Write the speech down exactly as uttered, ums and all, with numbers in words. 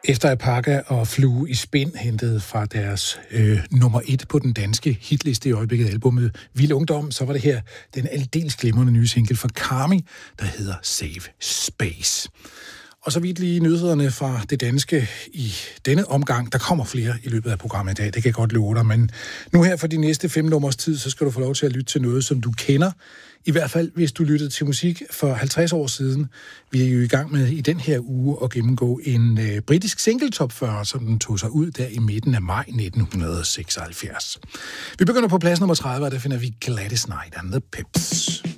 Efter Apaka og Flue i Spind hentede fra deres øh, nummer et på den danske hitliste i øjeblikket, albumet Vild Ungdom, så var det her den aldeles glimrende nye single fra Karmi, der hedder Save Space. Og så vidt lige nyhederne fra det danske i denne omgang. Der kommer flere i løbet af programmet i dag, det kan jeg godt love dig. Men nu her for de næste fem nummers tid, så skal du få lov til at lytte til noget, som du kender. I hvert fald, hvis du lyttede til musik for halvtreds år siden. Vi er jo i gang med i den her uge at gennemgå en øh, britisk single top fyrre, som den tog sig ud der i midten af maj nitten seksoghalvfjerds. Vi begynder på plads nummer tredive, og der finder vi Gladys Knight and the Pips.